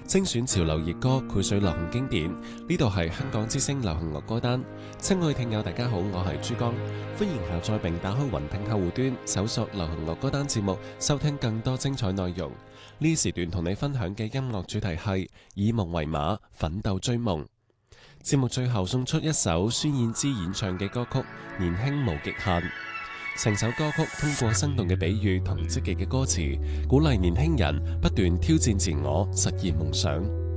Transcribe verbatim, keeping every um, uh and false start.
精選潮流熱歌，繪水流行經典。呢度係香港之聲流行樂歌單。親愛聽友大家好，我係珠江，歡迎下載並打開雲聽客戶端，搜索流行樂歌單節目，收聽更多精彩內容。呢時段同你分享嘅音樂主題係以夢為馬，奮鬥追夢。節目最後送出一首孫燕姿演唱嘅歌曲《年輕無極限》。成首歌曲通過生動嘅比喻同積極嘅歌詞，鼓勵年輕人不斷挑戰自我，實現夢想。